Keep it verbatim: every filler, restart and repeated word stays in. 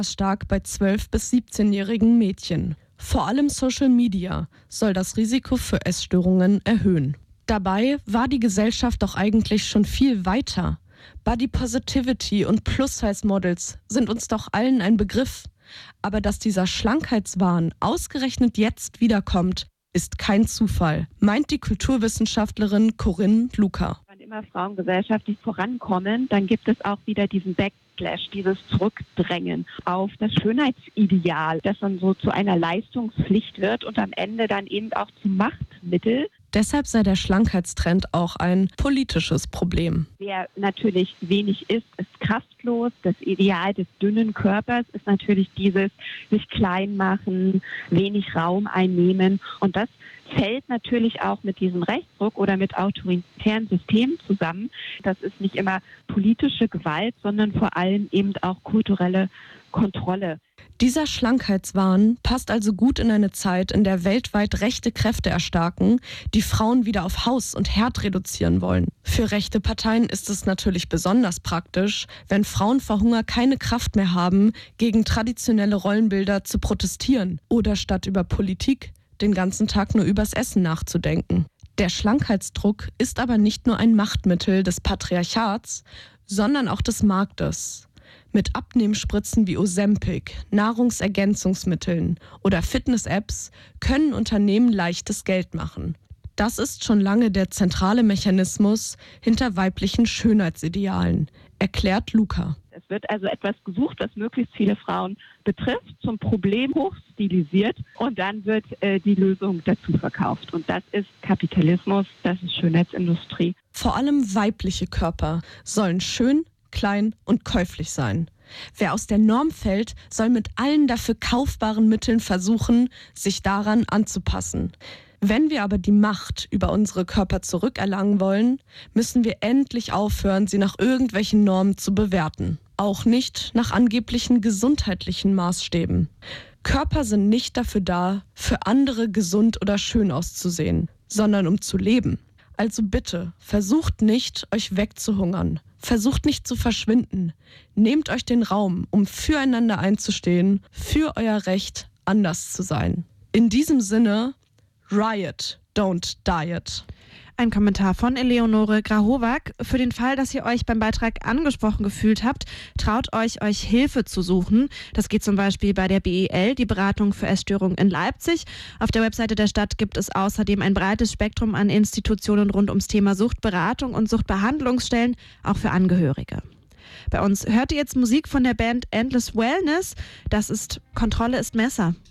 stark bei zwölf- bis siebzehnjährigen Mädchen. Vor allem Social Media soll das Risiko für Essstörungen erhöhen. Dabei war die Gesellschaft doch eigentlich schon viel weiter. Body Positivity und Plus-Size-Models sind uns doch allen ein Begriff. Aber dass dieser Schlankheitswahn ausgerechnet jetzt wiederkommt, ist kein Zufall, meint die Kulturwissenschaftlerin Corinne Luca. Wenn immer Frauen gesellschaftlich vorankommen, dann gibt es auch wieder diesen Backlash, dieses Zurückdrängen auf das Schönheitsideal, das dann so zu einer Leistungspflicht wird und am Ende dann eben auch zum Machtmittel. Deshalb sei der Schlankheitstrend auch ein politisches Problem. Wer natürlich wenig isst, ist kraftlos. Das Ideal des dünnen Körpers ist natürlich dieses sich klein machen, wenig Raum einnehmen. Und das fällt natürlich auch mit diesem Rechtsdruck oder mit autoritären Systemen zusammen. Das ist nicht immer politische Gewalt, sondern vor allem eben auch kulturelle Kontrolle. Dieser Schlankheitswahn passt also gut in eine Zeit, in der weltweit rechte Kräfte erstarken, die Frauen wieder auf Haus und Herd reduzieren wollen. Für rechte Parteien ist es natürlich besonders praktisch, wenn Frauen vor Hunger keine Kraft mehr haben, gegen traditionelle Rollenbilder zu protestieren oder statt über Politik den ganzen Tag nur übers Essen nachzudenken. Der Schlankheitsdruck ist aber nicht nur ein Machtmittel des Patriarchats, sondern auch des Marktes. Mit Abnehmspritzen wie Ozempic, Nahrungsergänzungsmitteln oder Fitness-Apps können Unternehmen leichtes Geld machen. Das ist schon lange der zentrale Mechanismus hinter weiblichen Schönheitsidealen, erklärt Luca. Es wird also etwas gesucht, was möglichst viele Frauen betrifft, zum Problem hochstilisiert und dann wird äh, die Lösung dazu verkauft. Und das ist Kapitalismus, das ist Schönheitsindustrie. Vor allem weibliche Körper sollen schön, klein und käuflich sein. Wer aus der Norm fällt, soll mit allen dafür kaufbaren Mitteln versuchen, sich daran anzupassen. Wenn wir aber die Macht über unsere Körper zurückerlangen wollen, müssen wir endlich aufhören, sie nach irgendwelchen Normen zu bewerten. Auch nicht nach angeblichen gesundheitlichen Maßstäben. Körper sind nicht dafür da, für andere gesund oder schön auszusehen, sondern um zu leben. Also bitte, versucht nicht, euch wegzuhungern. Versucht nicht zu verschwinden. Nehmt euch den Raum, um füreinander einzustehen, für euer Recht, anders zu sein. In diesem Sinne, Riot, don't diet. Ein Kommentar von Eleonore Grahovac. Für den Fall, dass ihr euch beim Beitrag angesprochen gefühlt habt, traut euch, euch Hilfe zu suchen. Das geht zum Beispiel bei der B E L, die Beratung für Essstörungen in Leipzig. Auf der Webseite der Stadt gibt es außerdem ein breites Spektrum an Institutionen rund ums Thema Suchtberatung und Suchtbehandlungsstellen, auch für Angehörige. Bei uns hört ihr jetzt Musik von der Band Endless Wellness. Das ist Kontrolle ist Messer.